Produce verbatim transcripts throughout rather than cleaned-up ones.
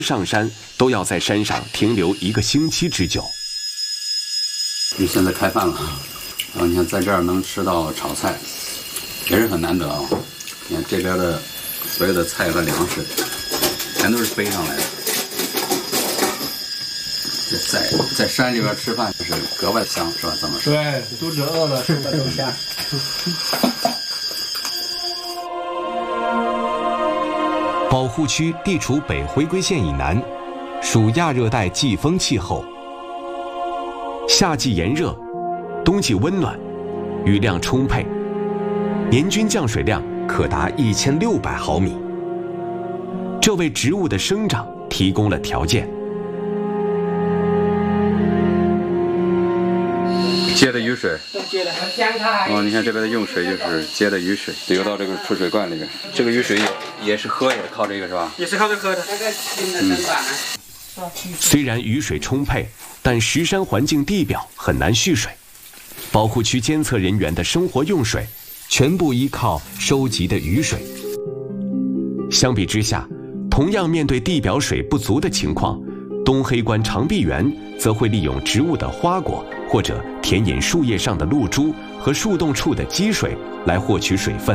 上山都要在山上停留一个星期之久。 你现在开饭了，然后你看在这儿能吃到炒菜，也是很难得啊、哦。你看这边的所有的菜和粮食，全都是背上来的。这在在山里边吃饭就是格外香，是吧？怎么说？ 对，肚子饿了吃的都香。 保护区地处北回归线以南，属亚热带季风气候。夏季炎热，冬季温暖，雨量充沛，年均降水量可达一千六百毫米。这为植物的生长提供了条件。 接的雨水， 接的很香它。 哦，你看这边的用水就是接的雨水，流到这个储水罐里面。这个雨水也也是喝，也是靠这个是吧？ 也是靠这喝的。那个新的灯板。 虽然雨水充沛，但石山环境地表很难蓄水，保护区监测人员的生活用水全部依靠收集的雨水。相比之下，同样面对地表水不足的情况，东黑关长臂猿则会利用植物的花果或者田野树叶上的露珠和树洞处的积水来获取水分。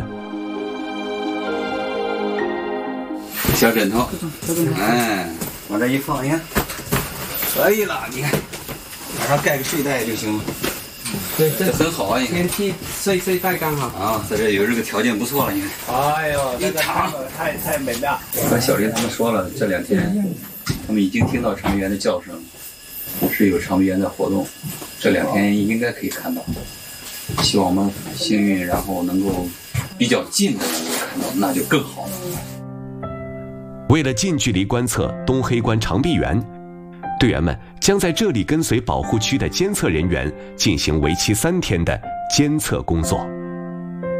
小枕头，哎，往这一放，你看，可以了，你看，马上盖个睡袋就行了。 对， 这很好啊，你看。 天气睡睡袋刚好。 啊，在这有这个条件不错了，你看。 哎呦，这个太太美了。 和小林他们说了，这两天他们已经听到长臂猿的叫声，是有长臂猿的活动，这两天应该可以看到。希望我们幸运，然后能够比较近的能够看到，那就更好了。 为了近距离观测东黑关长臂猿，队员们将在这里跟随保护区的监测人员进行为期三天的监测工作。